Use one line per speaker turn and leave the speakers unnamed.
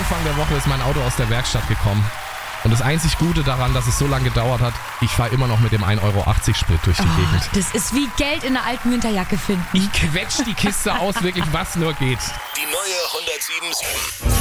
Anfang der Woche ist mein Auto aus der Werkstatt gekommen. Und das einzig Gute daran, dass es so lange gedauert hat, ich fahre immer noch mit dem 1,80 Euro Sprit durch die Gegend.
Das ist wie Geld in einer alten Winterjacke finden.
Ich quetsch die Kiste aus, wirklich was nur geht.
Die neue 107.7